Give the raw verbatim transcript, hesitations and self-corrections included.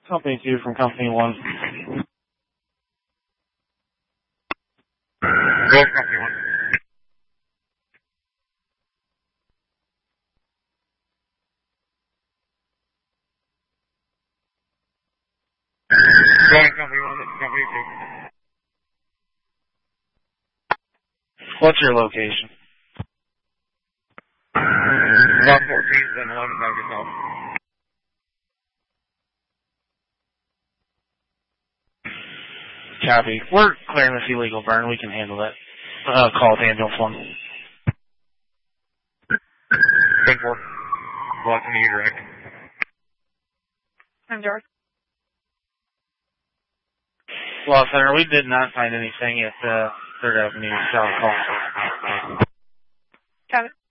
Company two from Company one. Go Company one. Going Company one, Company two. What's your location? one fourteen, then eleven Douglas South. Copy. We're clearing this illegal burn. We can handle that. Uh, call the ambulance one. ten four. Blocking you direct. I'm George. Law Center, we did not find anything at uh, third Avenue South Hall. Got it.